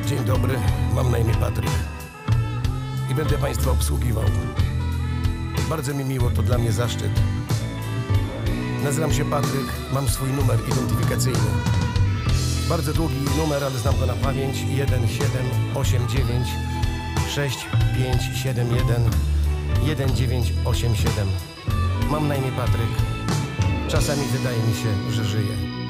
Dzień dobry, mam na imię Patryk i będę Państwa obsługiwał. Bardzo mi miło, to dla mnie zaszczyt. Nazywam się Patryk, mam swój numer identyfikacyjny. Bardzo długi numer, ale znam go na pamięć. 1789 6571 1987. Mam na imię Patryk. Czasami wydaje mi się, że żyję.